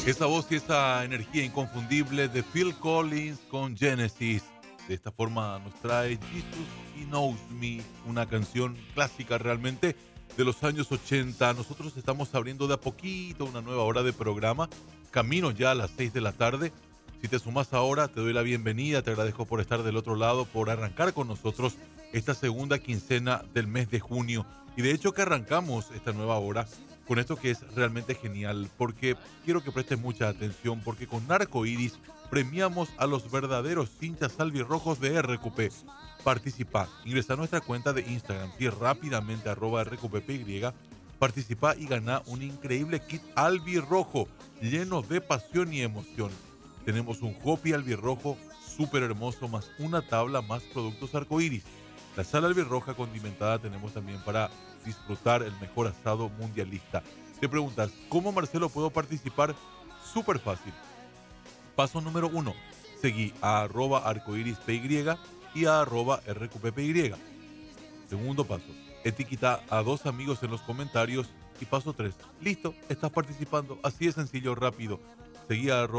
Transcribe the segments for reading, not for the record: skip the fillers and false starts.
Esa voz y esa energía inconfundible de Phil Collins con Genesis. De esta forma nos trae Jesus He Knows Me, una canción clásica realmente de los años 80. Nosotros estamos abriendo de a poquito una nueva hora de programa. Camino ya a las 6 de la tarde. Si te sumas ahora, te doy la bienvenida. Te agradezco por estar del otro lado, por arrancar con nosotros esta segunda quincena del mes de junio. Y de hecho que arrancamos esta nueva hora con esto que es realmente genial, porque quiero que prestes mucha atención, porque con Narco Iris premiamos a los verdaderos hinchas albirrojos de RQP. Participa, ingresa a nuestra cuenta de Instagram y rápidamente @RQPPY, participa y gana un increíble kit albirrojo lleno de pasión y emoción. Tenemos un hopi albirrojo súper hermoso, más una tabla, más productos arcoíris. La sala albirroja condimentada tenemos también para disfrutar el mejor asado mundialista. Te preguntas, ¿cómo, Marcelo, puedo participar? Súper fácil. Paso número 1, seguí a @arcoirispy y a @rqppy. Segundo paso, etiqueta a 2 amigos en los comentarios. Y paso 3, listo, estás participando. Así de sencillo, rápido. Seguí a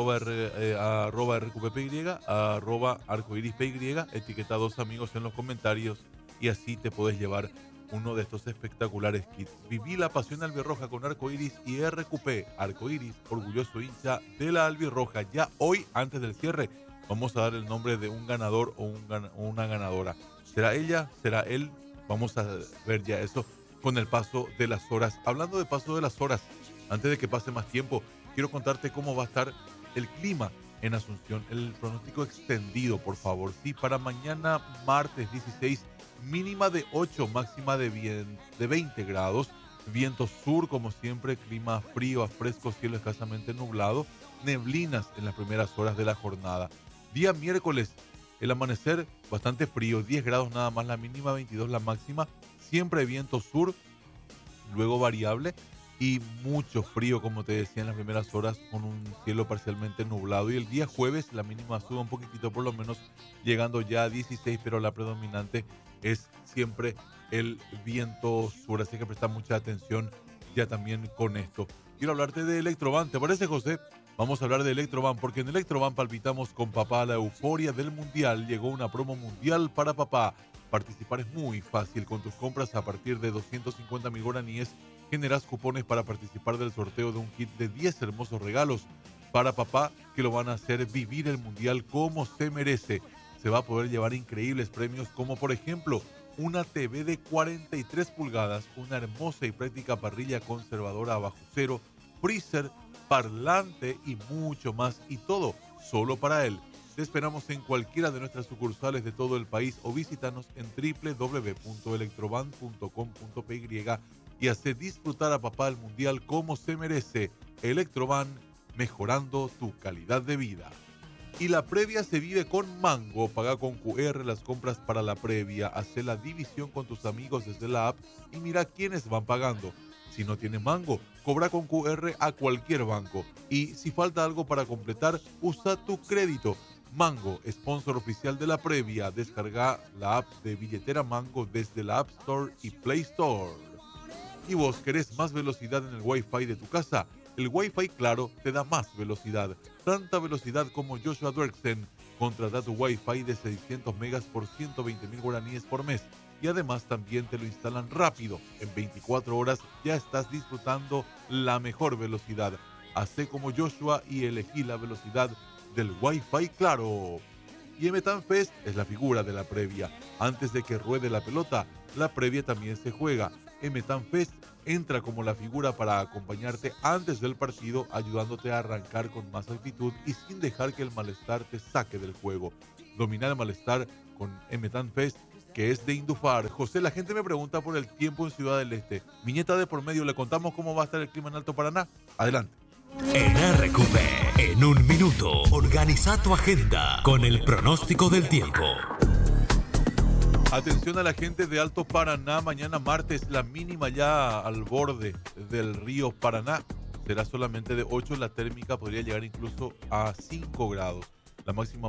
@rqppy, a @arcoirispy, etiqueta a 2 amigos en los comentarios y así te puedes llevar uno de estos espectaculares kits. Viví la pasión albirroja con Arcoiris y RQP. Arcoiris, orgulloso hincha de la albirroja. Ya hoy, antes del cierre, vamos a dar el nombre de un ganador o una ganadora. ¿Será ella? ¿Será él? Vamos a ver ya eso con el paso de las horas. Hablando de paso de las horas, antes de que pase más tiempo, quiero contarte cómo va a estar el clima en Asunción. El pronóstico extendido, por favor. Sí, para mañana, martes 16, mínima de 8, máxima de 20 grados. Viento sur, como siempre, clima frío a fresco, cielo escasamente nublado. Neblinas en las primeras horas de la jornada. Día miércoles, el amanecer bastante frío, 10 grados nada más la mínima, 22 la máxima. Siempre viento sur, luego variable. Y mucho frío, como te decía, en las primeras horas, con un cielo parcialmente nublado. Y el día jueves la mínima sube un poquitito, por lo menos llegando ya a 16, pero la predominante es siempre el viento sur. Así que presta mucha atención ya también con esto. Quiero hablarte de Electroban, ¿te parece, José? Vamos a hablar de Electroban, porque en Electroban palpitamos con papá la euforia del mundial. Llegó una promo mundial para papá. Participar es muy fácil. Con tus compras a partir de 250.000 guaraníes, generas cupones para participar del sorteo de un kit de 10 hermosos regalos para papá que lo van a hacer vivir el mundial como se merece. Se va a poder llevar increíbles premios como, por ejemplo, una TV de 43 pulgadas, una hermosa y práctica parrilla conservadora bajo cero, freezer, parlante y mucho más, y todo solo para él. Te esperamos en cualquiera de nuestras sucursales de todo el país o visítanos en www.electroban.com.py y hace disfrutar a papá el mundial como se merece. Electroban, mejorando tu calidad de vida. Y la previa se vive con Mango. Paga con QR las compras para la previa. Hace la división con tus amigos desde la app y mira quiénes van pagando. Si no tienes Mango, cobra con QR a cualquier banco. Y si falta algo para completar, usa tu crédito. Mango, sponsor oficial de la previa. Descarga la app de billetera Mango desde la App Store y Play Store. ¿Y vos querés más velocidad en el Wi-Fi de tu casa? El Wi-Fi Claro te da más velocidad. Tanta velocidad como Joshua Dwerksen. Contrata tu Wi-Fi de 600 megas por 120.000 guaraníes por mes. Y además también te lo instalan rápido. En 24 horas ya estás disfrutando la mejor velocidad. Hacé como Joshua y elegí la velocidad del Wi-Fi Claro. Y Emetan Fest es la figura de la previa. Antes de que ruede la pelota, la previa también se juega. Emetan Fest entra como la figura para acompañarte antes del partido, ayudándote a arrancar con más actitud y sin dejar que el malestar te saque del juego. Domina el malestar con Emetan Fest, que es de Indufar. José, la gente me pregunta por el tiempo en Ciudad del Este. Viñeta de por medio, ¿le contamos cómo va a estar el clima en Alto Paraná? Adelante. En RQP, en un minuto, organiza tu agenda con el pronóstico del tiempo. Atención a la gente de Alto Paraná, mañana martes la mínima ya al borde del río Paraná será solamente de 8, la térmica podría llegar incluso a 5 grados. La máxima